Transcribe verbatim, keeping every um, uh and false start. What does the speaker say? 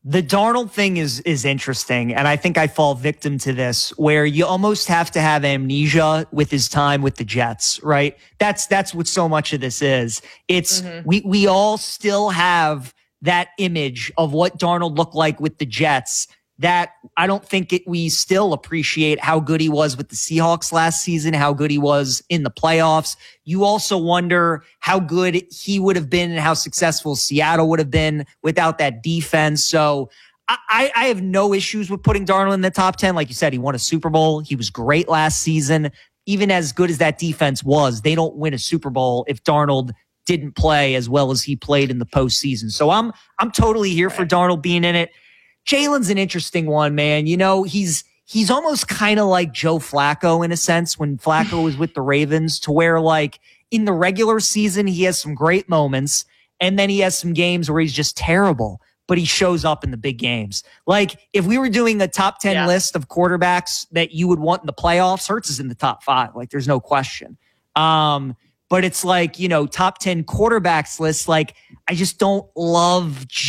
The Darnold thing is is interesting, and I think I fall victim to this, where you almost have to have amnesia with his time with the Jets, right? That's that's what so much of this is. It's mm-hmm. we we all still have that image of what Darnold looked like with the Jets. That I don't think it, we still appreciate how good he was with the Seahawks last season, how good he was in the playoffs. You also wonder how good he would have been and how successful Seattle would have been without that defense. So I, I have no issues with putting Darnold in the top ten. Like you said, he won a Super Bowl. He was great last season. Even as good as that defense was, they don't win a Super Bowl if Darnold didn't play as well as he played in the postseason. So I'm I'm totally here for Darnold being in it. Jalen's an interesting one, man. You know, he's he's almost kind of like Joe Flacco in a sense when Flacco was with the Ravens, to where like in the regular season, he has some great moments and then he has some games where he's just terrible, but he shows up in the big games. Like if we were doing a top ten yeah. list of quarterbacks that you would want in the playoffs, Hurts is in the top five. Like there's no question. Um, but it's like, you know, top ten quarterbacks list. Like I just don't love